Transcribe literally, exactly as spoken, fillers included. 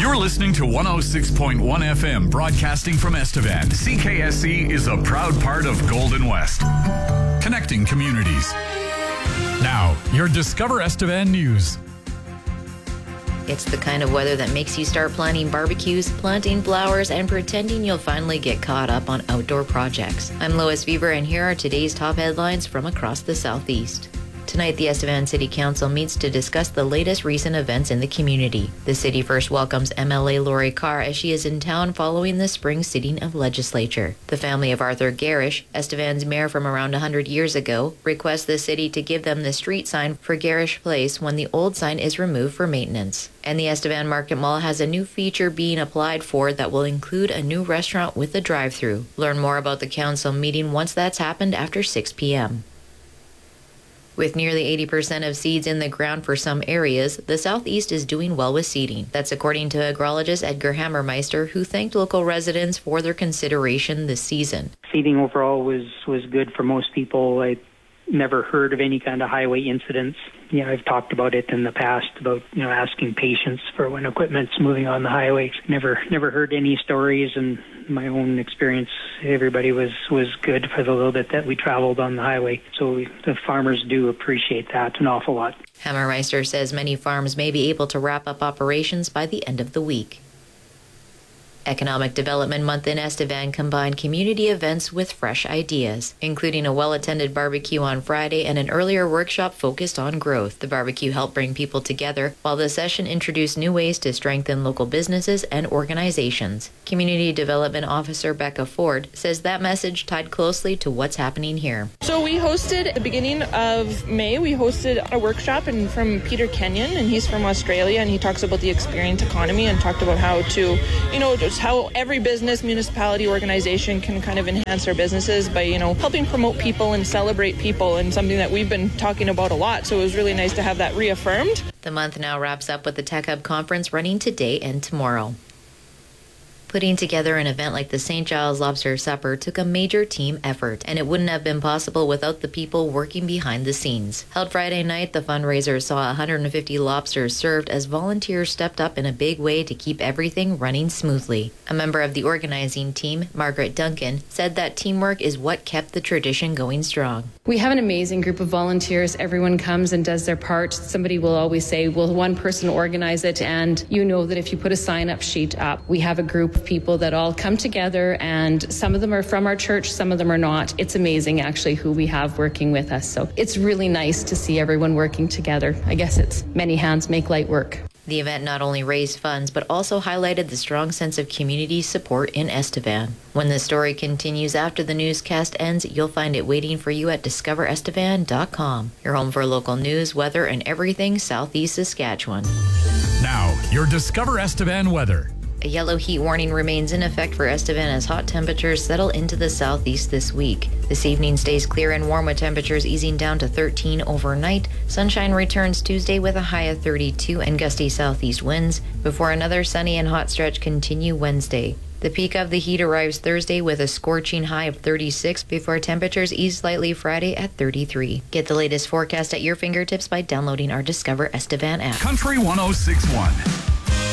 You're listening to one oh six point one F M, broadcasting from Estevan. C K S C is a proud part of Golden West, connecting communities. Now, your Discover Estevan news. It's the kind of weather that makes you start planning barbecues, planting flowers, and pretending you'll finally get caught up on outdoor projects. I'm Lois Weaver, and here are today's top headlines from across the Southeast. Tonight, the Estevan City Council meets to discuss the latest recent events in the community. The city first welcomes M L A Lori Carr as she is in town following the spring sitting of legislature. The family of Arthur Garish, Estevan's mayor from around one hundred years ago, requests the city to give them the street sign for Garish Place when the old sign is removed for maintenance. And the Estevan Market Mall has a new feature being applied for that will include a new restaurant with a drive-thru. Learn more about the council meeting once that's happened after six p.m. With nearly eighty percent of seeds in the ground for some areas, the Southeast is doing well with seeding. That's according to agrologist Edgar Hammermeister, who thanked local residents for their consideration this season. Seeding overall was, was good for most people. I never heard of any kind of highway incidents. You know, I've talked about it in the past about, you know, asking patience for when equipment's moving on the highway. Never never heard any stories, and my own experience, everybody was, was good for the little bit that we traveled on the highway. So the farmers do appreciate that an awful lot. Hammermeister says many farms may be able to wrap up operations by the end of the week. Economic Development Month in Estevan combined community events with fresh ideas, including a well-attended barbecue on Friday and an earlier workshop focused on growth. The barbecue helped bring people together, while the session introduced new ways to strengthen local businesses and organizations. Community Development Officer Becca Ford says that message tied closely to what's happening here. So we hosted at the beginning of May, we hosted a workshop and from Peter Kenyon, and he's from Australia, and he talks about the experience economy and talked about how to, you know, just how every business, municipality, organization can kind of enhance their businesses by, you know, helping promote people and celebrate people, and something that we've been talking about a lot. So it was really nice to have that reaffirmed. The month now wraps up with the Tech Hub Conference running today and tomorrow. Putting together an event like the Saint Giles Lobster Supper took a major team effort, and it wouldn't have been possible without the people working behind the scenes. Held Friday night, the fundraiser saw one hundred fifty lobsters served as volunteers stepped up in a big way to keep everything running smoothly. A member of the organizing team, Margaret Duncan, said that teamwork is what kept the tradition going strong. We have an amazing group of volunteers. Everyone comes and does their part. Somebody will always say, will one person organize it? And you know that if you put a sign-up sheet up, we have a group of people that all come together, and some of them are from our church, some of them are not. It's amazing actually who we have working with us. So it's really nice to see everyone working together. I guess it's many hands make light work. The event not only raised funds, but also highlighted the strong sense of community support in Estevan. When the story continues after the newscast ends, you'll find it waiting for you at discover estevan dot com. Your home for local news, weather, and everything Southeast Saskatchewan. Now, your Discover Estevan weather. A yellow heat warning remains in effect for Estevan as hot temperatures settle into the southeast this week. This evening stays clear and warm with temperatures easing down to thirteen overnight. Sunshine returns Tuesday with a high of thirty-two and gusty southeast winds, before another sunny and hot stretch continue Wednesday. The peak of the heat arrives Thursday with a scorching high of thirty-six before temperatures ease slightly Friday at thirty-three. Get the latest forecast at your fingertips by downloading our Discover Estevan app. Country one oh six point one.